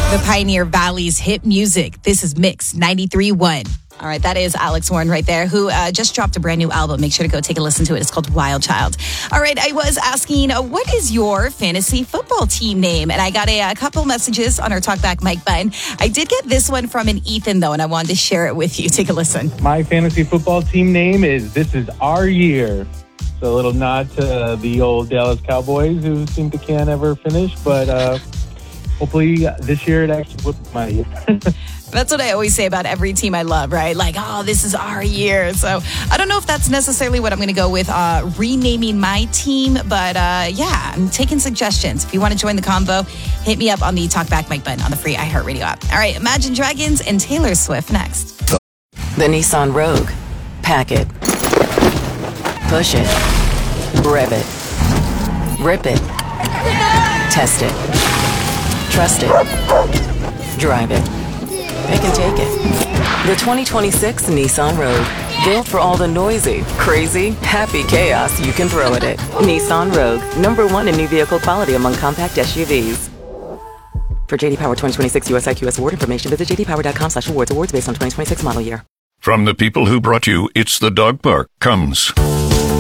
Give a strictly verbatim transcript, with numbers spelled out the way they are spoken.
The Pioneer Valley's hit music. This is Mix ninety-three point one. All right, that is Alex Warren right there, who uh, just dropped a brand new album. Make sure to go take a listen to it. It's called Wild Child. All right, I was asking, uh, what is your fantasy football team name? And I got a, a couple messages on our Talkback mic button. I did get this one from an Ethan, though, and I wanted to share it with you. Take a listen. My fantasy football team name is This Is Our Year. So a little nod to the old Dallas Cowboys, who seem to can't ever finish. But uh, hopefully this year it actually will be my year. That's what I always say about every team I love, right? Like, oh, this is our year. So I don't know if that's necessarily what I'm going to go with uh, renaming my team. But uh, yeah, I'm taking suggestions. If you want to join the convo, hit me up on the Talkback mic button on the free iHeartRadio app. All right, Imagine Dragons and Taylor Swift next. The Nissan Rogue. Pack it. Push it. Rev it. Rip it. Test it. Trust it. Drive it. Pick and take it. The twenty twenty-six Nissan Rogue. Built for all the noisy, crazy, happy chaos you can throw at it. Nissan Rogue. Number one in new vehicle quality among compact S U Vs. For J D Power twenty twenty-six U S I Q S award information, visit j d power dot com slash awards. Awards based on twenty twenty-six model year. From the people who brought you It's the Dog Park comes